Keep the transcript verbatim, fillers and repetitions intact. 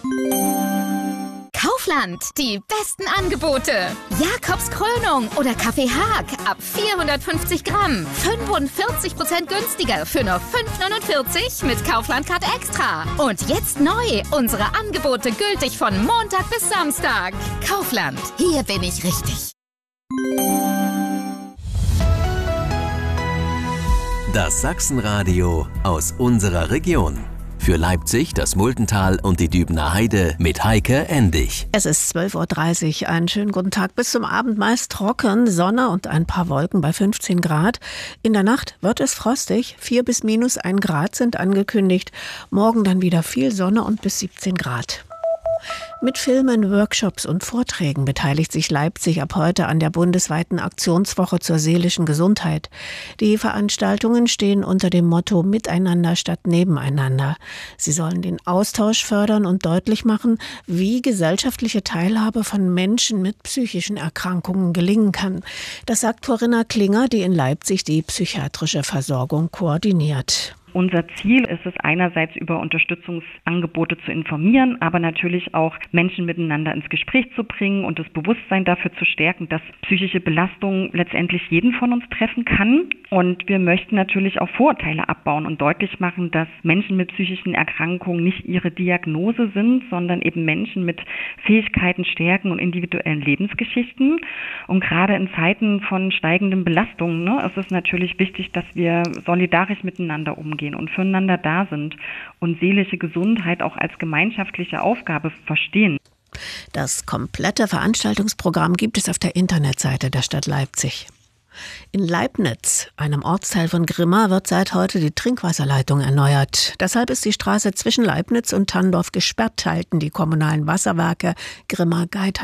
Kaufland, die besten Angebote. Jakobs Krönung oder Kaffee Haag ab vierhundertfünfzig Gramm. fünfundvierzig Prozent günstiger für nur fünf neunundvierzig mit Kaufland-Card Extra. Und jetzt neu, unsere Angebote gültig von Montag bis Samstag. Kaufland, hier bin ich richtig. Das Sachsenradio aus unserer Region. Für Leipzig, das Multental und die Dübener Heide mit Heike Endig. Es ist zwölf Uhr dreißig. Einen schönen guten Tag. Bis zum Abend meist trocken, Sonne und ein paar Wolken bei fünfzehn Grad. In der Nacht wird es frostig. vier bis minus ein Grad sind angekündigt. Morgen dann wieder viel Sonne und bis siebzehn Grad. Mit Filmen, Workshops und Vorträgen beteiligt sich Leipzig ab heute an der bundesweiten Aktionswoche zur seelischen Gesundheit. Die Veranstaltungen stehen unter dem Motto Miteinander statt Nebeneinander. Sie sollen den Austausch fördern und deutlich machen, wie gesellschaftliche Teilhabe von Menschen mit psychischen Erkrankungen gelingen kann. Das sagt Corinna Klinger, die in Leipzig die psychiatrische Versorgung koordiniert. Unser Ziel ist es einerseits über Unterstützungsangebote zu informieren, aber natürlich auch Menschen miteinander ins Gespräch zu bringen und das Bewusstsein dafür zu stärken, dass psychische Belastung letztendlich jeden von uns treffen kann. Und wir möchten natürlich auch Vorurteile abbauen und deutlich machen, dass Menschen mit psychischen Erkrankungen nicht ihre Diagnose sind, sondern eben Menschen mit Fähigkeiten, Stärken und individuellen Lebensgeschichten. Und gerade in Zeiten von steigenden Belastungen, ne, ist es natürlich wichtig, dass wir solidarisch miteinander umgehen und füreinander da sind und seelische Gesundheit auch als gemeinschaftliche Aufgabe verstehen. Das komplette Veranstaltungsprogramm gibt es auf der Internetseite der Stadt Leipzig. In Leibnitz, einem Ortsteil von Grimma, wird seit heute die Trinkwasserleitung erneuert. Deshalb ist die Straße zwischen Leibnitz und Tanndorf gesperrt, teilten die kommunalen Wasserwerke Grimma-Geithain